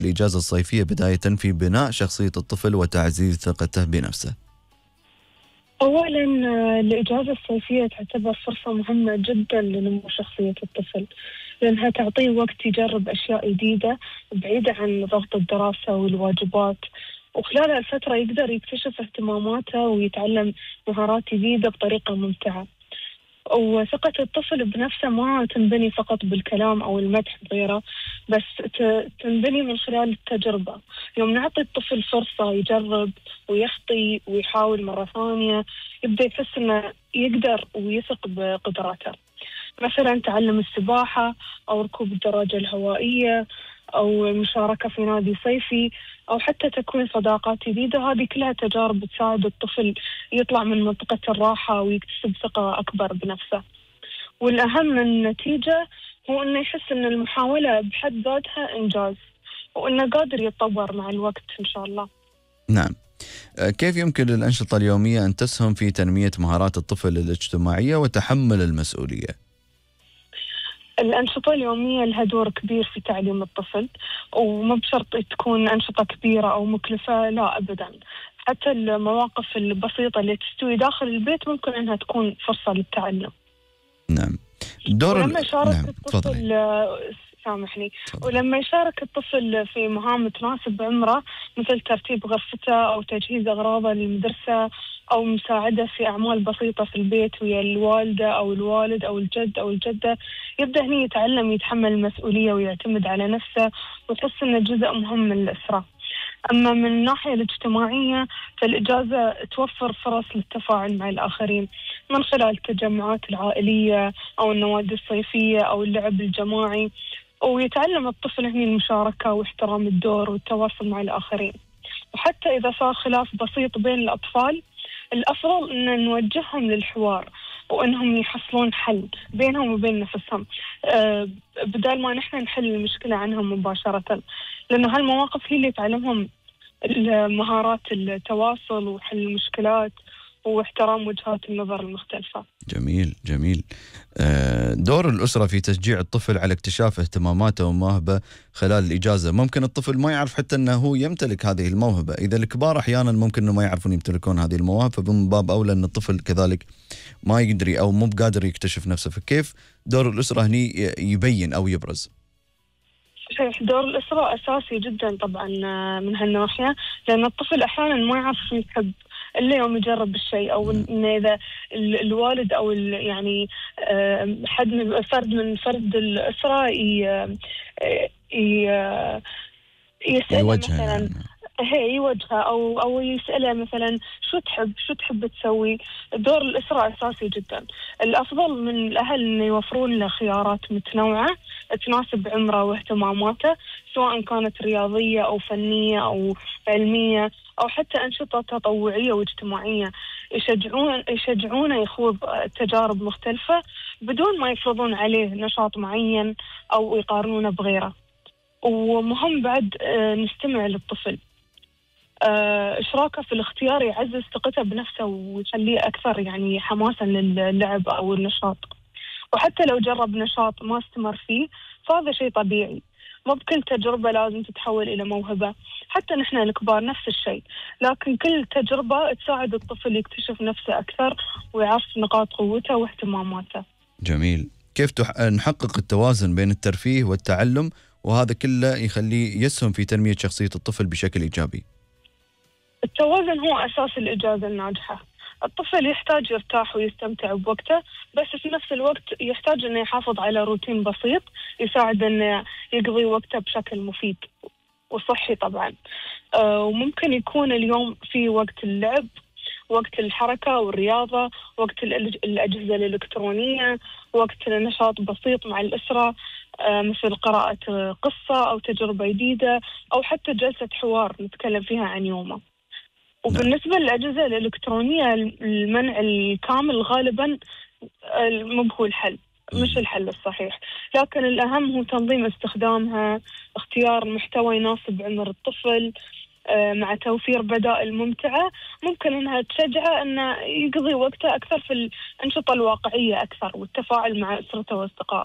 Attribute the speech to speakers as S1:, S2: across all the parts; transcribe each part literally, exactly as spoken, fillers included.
S1: الإجازة الصيفية بداية في بناء شخصية الطفل وتعزيز ثقته بنفسه؟
S2: أولاً الإجازة الصيفية تعتبر فرصة مهمة جداً لنمو شخصية الطفل، لأنها تعطيه وقت يجرب أشياء جديدة بعيدة عن ضغط الدراسة والواجبات، وخلال الفترة يقدر يكتشف اهتماماته ويتعلم مهارات جديدة بطريقة ممتعة. وثقة الطفل بنفسه ما تنبني فقط بالكلام أو المدح غيره، بس تنبني من خلال التجربة. يوم نعطي الطفل فرصة يجرب ويخطي ويحاول مرة ثانية، يبدأ يحس إنه يقدر ويثق بقدراته. مثلا تعلم السباحة أو ركوب الدراجة الهوائية أو المشاركة في نادي صيفي أو حتى تكوين صداقات جديدة. هذه كلها تجارب تساعد الطفل يطلع من منطقة الراحة ويكتسب ثقة أكبر بنفسه. والأهم من النتيجة هو أنه يحس أن المحاولة بحد ذاتها إنجاز، وأنه قادر يتطور مع الوقت إن شاء الله.
S1: نعم. كيف يمكن للأنشطة اليومية أن تسهم في تنمية مهارات الطفل الاجتماعية وتحمل المسؤولية؟
S2: الأنشطة اليومية لها دور كبير في تعليم الطفل، ومو بشرط تكون أنشطة كبيرة أو مكلفة، لا أبدا. حتى المواقف البسيطة اللي تستوي داخل البيت ممكن أنها تكون فرصة للتعلم.
S1: نعم. دور
S2: ولما يشارك
S1: نعم.
S2: الطفل سامحني ولما يشارك الطفل في مهام تناسب عمره، مثل ترتيب غرفته أو تجهيز أغراضه للمدرسة أو مساعدة في أعمال بسيطة في البيت ويا الوالدة أو الوالد أو الجد أو الجدة، يبدأ هنا يتعلم يتحمل المسؤولية ويعتمد على نفسه ويحس إنه جزء مهم من الأسرة. أما من الناحية الاجتماعية فالإجازة توفر فرص للتفاعل مع الآخرين من خلال التجمعات العائلية أو النوادي الصيفية أو اللعب الجماعي، ويتعلم الطفل هنا المشاركة واحترام الدور والتواصل مع الآخرين. وحتى إذا صار خلاف بسيط بين الأطفال، الأفضل أن نوجههم للحوار وأنهم يحصلون حل بينهم وبين نفسهم، أه بدل ما نحن نحل المشكلة عنهم مباشرة، لأنه هالمواقف هي اللي تعلمهم مهارات التواصل وحل المشكلات واحترام وجهات النظر المختلفة.
S1: جميل جميل. دور الأسرة في تشجيع الطفل على اكتشاف اهتماماته وموهبة خلال الإجازة. ممكن الطفل ما يعرف حتى أنه هو يمتلك هذه الموهبة، إذا الكبار أحيانا ممكن أنه ما يعرفون يمتلكون هذه المواهب، فمن باب أولى أن الطفل كذلك ما يقدر أو مو بقادر يكتشف نفسه. فكيف دور الأسرة هني يبين أو يبرز؟
S2: صحيح، دور الأسرة أساسي جدا طبعا من هالناحية، لأن الطفل أحيانا ما يعرف شو يحب إلا يوم يجرب الشيء، أو إن إذا الوالد أو يعني حد من فرد من فرد الأسرة يسأله مثلا هي يوجهه أو أو يسأله مثلا شو تحب شو تحب تسوي. دور الأسرة أساسي جدا. الأفضل من الأهل إنه يوفرون له خيارات متنوعة تناسب عمره واهتماماته، سواء كانت رياضية أو فنية أو علمية أو حتى أنشطة تطوعية واجتماعية. يشجعون يشجعونه يخوض تجارب مختلفة بدون ما يفرضون عليه نشاط معين أو يقارنونه بغيره. ومهم بعد نستمع للطفل، إشراكه في الاختيار يعزز ثقته بنفسه ويخليه أكثر يعني حماسا للعب أو النشاط. وحتى لو جرب نشاط ما استمر فيه فهذا شيء طبيعي، مو بكل تجربة لازم تتحول إلى موهبة. حتى نحن الكبار نفس الشيء، لكن كل تجربة تساعد الطفل يكتشف نفسه أكثر ويعرف نقاط قوته واهتماماته.
S1: جميل. كيف تح... نحقق التوازن بين الترفيه والتعلم، وهذا كله يخليه يسهم في تنمية شخصية الطفل بشكل إيجابي؟
S2: التوازن هو أساس الإجازة الناجحة. الطفل يحتاج يرتاح ويستمتع بوقته، بس في نفس الوقت يحتاج أنه يحافظ على روتين بسيط يساعد أنه يقضي وقته بشكل مفيد وصحي طبعا. أه وممكن يكون اليوم في وقت اللعب، وقت الحركة والرياضة، وقت الأجهزة الإلكترونية، وقت نشاط بسيط مع الأسرة أه مثل قراءة قصة أو تجربة جديدة أو حتى جلسة حوار نتكلم فيها عن يومه. وبالنسبة للأجهزة الإلكترونية المنع الكامل غالبا مو هو الحل، مش الحل الصحيح، لكن الأهم هو تنظيم استخدامها، اختيار محتوى يناسب عمر الطفل مع توفير بدائل ممتعة ممكن أنها تشجعه أنه يقضي وقته أكثر في الأنشطة الواقعية أكثر والتفاعل مع أسرته وأصدقائه.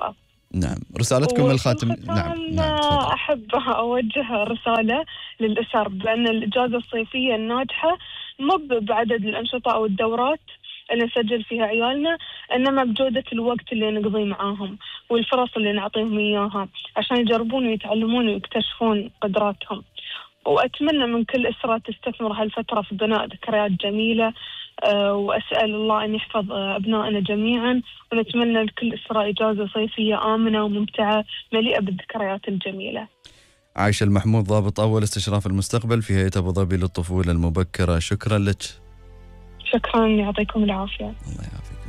S1: نعم، رسالتكم الخاتم.
S2: نعم نعم تفضل. أحب أوجه رسالة للأسر بأن الإجازة الصيفية الناجحة مو بعدد الأنشطة أو الدورات اللي نسجل فيها عيالنا، إنما بجودة الوقت اللي نقضيه معاهم والفرص اللي نعطيهم إياها عشان يجربون ويتعلمون ويكتشفون قدراتهم. وأتمنى من كل أسرة تستثمر هالفترة في بناء ذكريات جميلة، أه وأسأل الله أن يحفظ أبنائنا جميعا، ونتمنى لكل أسرة إجازة صيفية آمنة وممتعة مليئة بالذكريات الجميلة.
S1: عايشة المحمود، ضابط أول استشراف المستقبل في هيئة أبو ظبي للطفولة المبكرة، شكرا لك.
S2: شكرا، يعطيكم العافية.
S1: الله يعافيك.